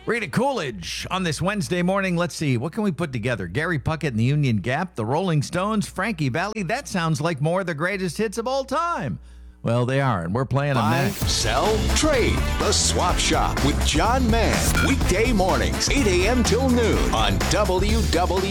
Rita Coolidge on this Wednesday morning. Let's see, what can we put together? Gary Puckett and the Union Gap, the Rolling Stones, Frankie Valli. That sounds like more of the greatest hits of all time. Well, they are, and we're playing them Buy, next. sell, trade. The Swap Shop with John Mann. Weekday mornings, 8 a.m. till noon on WWNT.